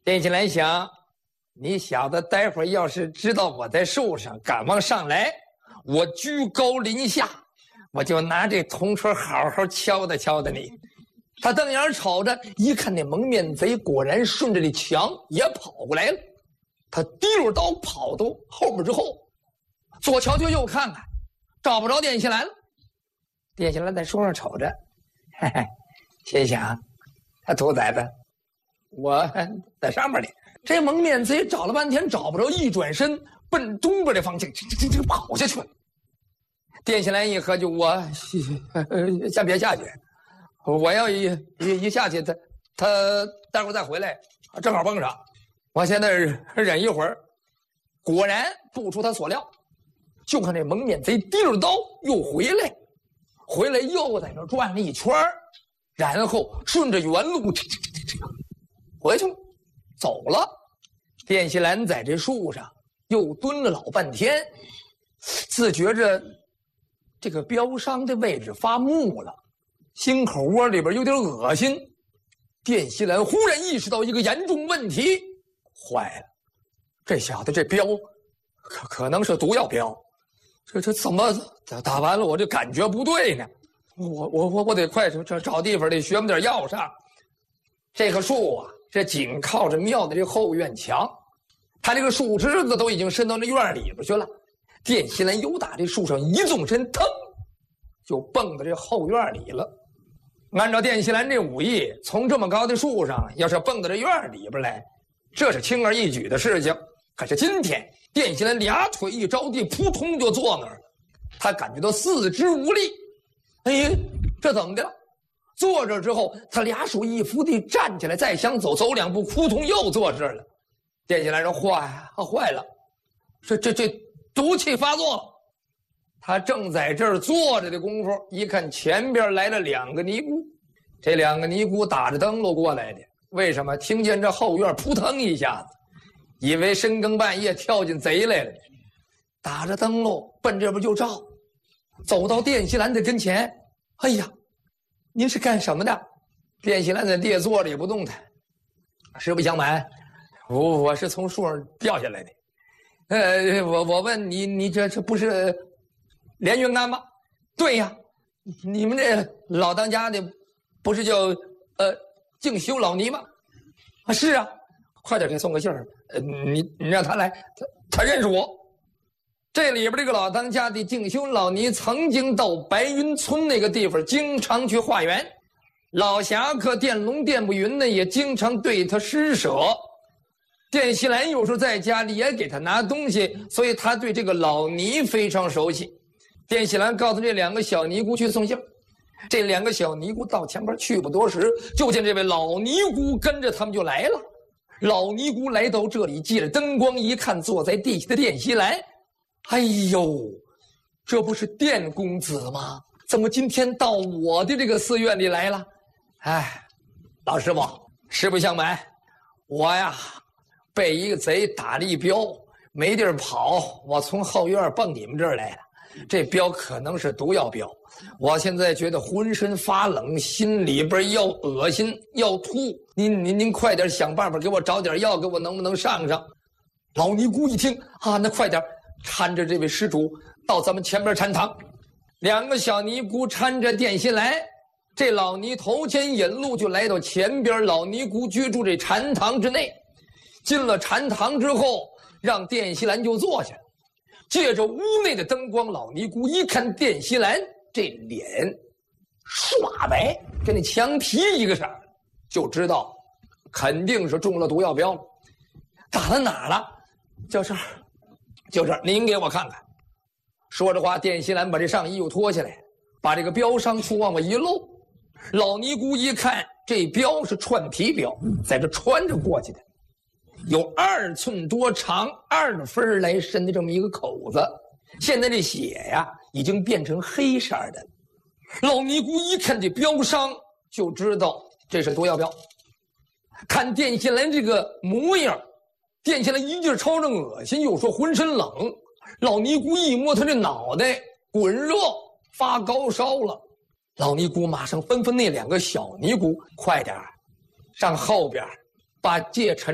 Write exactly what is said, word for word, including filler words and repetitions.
店起来想，你小子待会儿要是知道我在树上，敢往上来，我居高临下，我就拿这铜锤好好敲打敲打你。他瞪眼瞅着，一看那蒙面贼果然顺着这墙也跑过来了。他提溜刀跑到后边之后，左瞧瞧右看看，找不着店西兰了。店西兰在树上瞅着，嘿嘿，心想：他兔崽子，我在上面呢。这蒙面贼找了半天找不着，一转身奔东边的方向，这这这跑下去了。店西兰一合计，我呃先别下去。我要一一一下去，他他待会儿再回来，正好碰上。我现在忍一会儿，果然不出他所料，就看这蒙面贼提着刀又回来，回来又在那转了一圈，然后顺着原路回去了，走了。卞锡兰在这树上又蹲了老半天，自觉着这个标伤的位置发木了。心口窝里边有点恶心，卞锡兰忽然意识到一个严重问题，坏了，这小子这镖可可能是毒药镖，这这怎么打完了我这感觉不对呢？我我我我得快这找地方得学么点药上。这棵树啊，这紧靠着庙的这后院墙，它这个树枝子都已经伸到那院里边去了。卞锡兰由打这树上一纵身，腾就蹦到这后院里了。按照卞锡兰这武艺，从这么高的树上要是蹦到这院里边来，这是轻而易举的事情。可是今天卞锡兰俩腿一着地，扑通就坐那儿了。他感觉到四肢无力，哎呀，这怎么的？坐这之后，他俩手一扶地站起来，再想走，走两步，扑通又坐这儿了。卞锡兰说：“坏坏了，这这这毒气发作了。”他正在这儿坐着的功夫，一看前边来了两个尼姑，这两个尼姑打着灯笼过来的。为什么？听见这后院扑腾一下子，以为深更半夜跳进贼来了，打着灯笼奔这边就照。走到卞锡兰的跟前，哎呀，您是干什么的？卞锡兰在地下坐着也不动弹。实不相瞒，我我是从树上掉下来的。呃，我我问你，你这这不是连云干吗？对呀，你们这老当家的不是叫呃静修老尼吗？啊，是啊，快点给送个信儿。呃，你你让他来，他他认识我。这里边这个老当家的静修老尼曾经到白云村那个地方经常去化缘，老侠客电龙电不云呢也经常对他施舍。卞锡兰有时候在家里也给他拿东西，所以他对这个老尼非常熟悉。卞锡兰告诉这两个小尼姑去送信，这两个小尼姑到前边去不多时，就见这位老尼姑跟着他们就来了。老尼姑来到这里，借着灯光一看，坐在地下的卞锡兰，哎呦，这不是卞公子吗？怎么今天到我的这个寺院里来了？哎，老师傅，实不相瞒，我呀被一个贼打了一镖，没地儿跑，我从后院蹦你们这儿来了。这镖可能是毒药镖，我现在觉得浑身发冷，心里边要恶心要吐。您您您快点想办法给我找点药，给我能不能上上？老尼姑一听啊，那快点搀着这位施主到咱们前边禅堂。两个小尼姑搀着卞锡兰，这老尼头前引路就来到前边老尼姑居住这禅堂之内。进了禅堂之后，让卞锡兰就坐下。借着屋内的灯光，老尼姑一看卞锡兰这脸刷白，跟那墙皮一个色，就知道肯定是中了毒药镖了。打到哪儿了？就这儿，就这儿，您给我看看。说着话，卞锡兰把这上衣又脱下来，把这个镖伤处往外一露。老尼姑一看，这镖是串皮镖，在这穿着过去的。有二寸多长，二分来深的这么一个口子，现在这血呀已经变成黑色的。老尼姑一看这镖伤，就知道这是毒药镖。看卞锡兰这个模样，卞锡兰一劲超着恶心，又说浑身冷。老尼姑一摸他这脑袋，滚热，发高烧了。老尼姑马上吩咐那两个小尼姑，快点上后边把戒尘